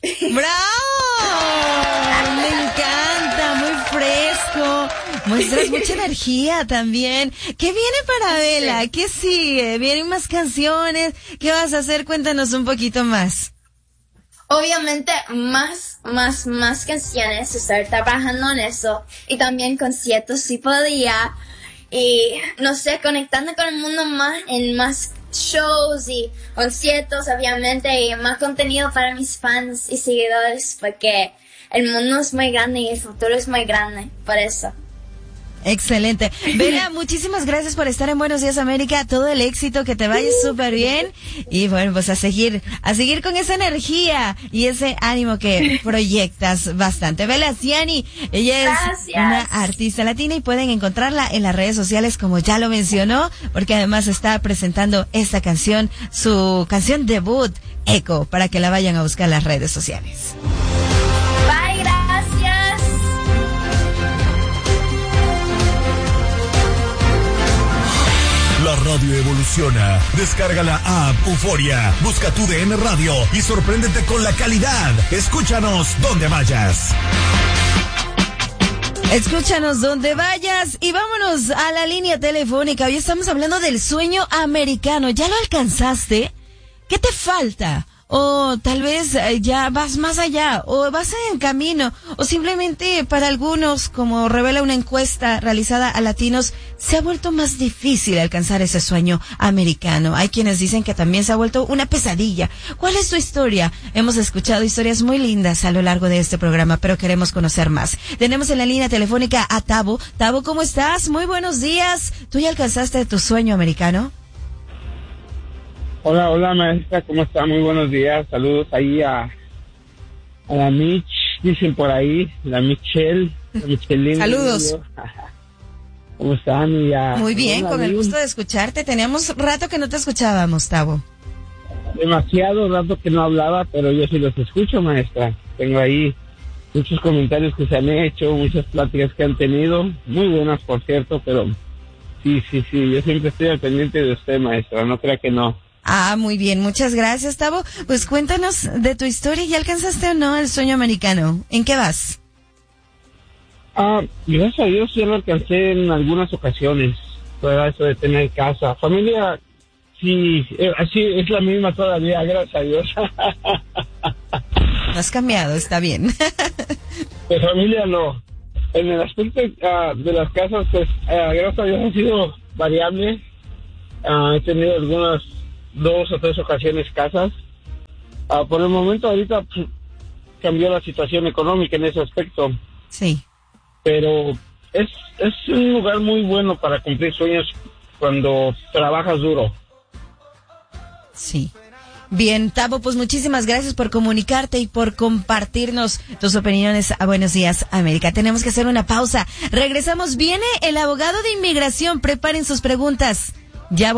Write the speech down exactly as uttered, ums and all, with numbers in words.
¡Bravo! Me encanta, muy fresco. Muestras mucha energía también. ¿Qué viene para Vela? Sí. ¿Qué sigue? ¿Vienen más canciones? ¿Qué vas a hacer? Cuéntanos un poquito más. Obviamente más, más, más canciones, estar trabajando en eso y también conciertos si podía y no sé, conectando con el mundo más en más shows y conciertos obviamente y más contenido para mis fans y seguidores porque el mundo es muy grande y el futuro es muy grande, por eso. Excelente. Vela, muchísimas gracias por estar en Buenos Días América. Todo el éxito, que te vaya súper bien. Y bueno, pues a seguir, a seguir con esa energía y ese ánimo que proyectas bastante. Vela Ciani, ella es gracias. Una artista latina y pueden encontrarla en las redes sociales como ya lo mencionó, porque además está presentando esta canción, su canción debut, Echo, para que la vayan a buscar en las redes sociales. Bye, gracias. La radio evoluciona. Descarga la app Euforia. Busca tu D N Radio y sorpréndete con la calidad. Escúchanos donde vayas. Escúchanos donde vayas y vámonos a la línea telefónica. Hoy estamos hablando del sueño americano. ¿Ya lo alcanzaste? ¿Qué te falta? O tal vez eh, ya vas más allá, o vas en camino, o simplemente para algunos, como revela una encuesta realizada a latinos, se ha vuelto más difícil alcanzar ese sueño americano. Hay quienes dicen que también se ha vuelto una pesadilla. ¿Cuál es tu historia? Hemos escuchado historias muy lindas a lo largo de este programa, pero queremos conocer más. Tenemos en la línea telefónica a Tavo. Tavo, ¿cómo estás? Muy buenos días. ¿Tú ya alcanzaste tu sueño americano? Hola, hola maestra, ¿cómo está? Muy buenos días, saludos ahí a, a la Mitch, dicen por ahí, la Michelle, la Michelina. Saludos. ¿Cómo están? Y a, Muy bien, hola, con el bien. gusto de escucharte. Teníamos rato que no te escuchábamos, Tavo. Demasiado rato que no hablaba, pero yo sí los escucho, maestra. Tengo ahí muchos comentarios que se han hecho, muchas pláticas que han tenido, muy buenas por cierto, pero sí, sí, sí, yo siempre estoy al pendiente de usted, maestra, no crea que no. Ah, muy bien, muchas gracias, Tavo. Pues cuéntanos de tu historia, ¿ya alcanzaste o no el sueño americano? ¿En qué vas? Ah, gracias a Dios ya lo alcancé en algunas ocasiones, todo eso de tener casa. Familia, sí, eh, así es la misma todavía, gracias a Dios. No has cambiado, está bien. De familia no. En el aspecto uh, de las casas, pues, uh, gracias a Dios ha sido variable. Uh, he tenido algunas dos o tres ocasiones casas. Uh, por el momento ahorita pues, cambió la situación económica en ese aspecto. Sí. Pero es, es un lugar muy bueno para cumplir sueños cuando trabajas duro. Sí. Bien, Tavo, pues muchísimas gracias por comunicarte y por compartirnos tus opiniones a Buenos Días América. Tenemos que hacer una pausa. Regresamos. Viene el abogado de inmigración. Preparen sus preguntas. Ya